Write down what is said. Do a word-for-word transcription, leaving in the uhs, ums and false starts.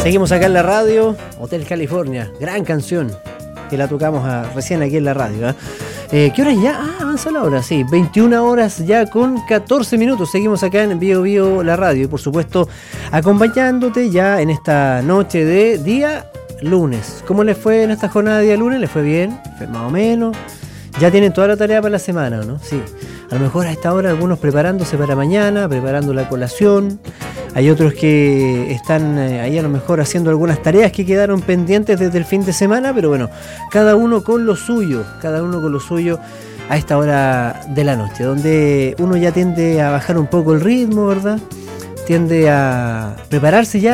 Seguimos acá en la radio, Hotel California, gran canción que la tocamos a, recién aquí en la radio. ¿eh? Eh, ¿Qué horas ya? Ah, avanza la hora, sí, veintiuna horas ya con catorce minutos. Seguimos acá en Bio Bio la radio y por supuesto acompañándote ya en esta noche de día lunes. ¿Cómo les fue en esta jornada de día lunes? ¿Les fue bien? ¿Fue más o menos? Ya tienen toda la tarea para la semana, ¿no? Sí. A lo mejor a esta hora algunos preparándose para mañana, preparando la colación. Hay otros que están eh, ahí a lo mejor haciendo algunas tareas que quedaron pendientes desde el fin de semana, pero bueno, cada uno con lo suyo, cada uno con lo suyo a esta hora de la noche, donde uno ya tiende a bajar un poco el ritmo, ¿verdad? Tiende a prepararse ya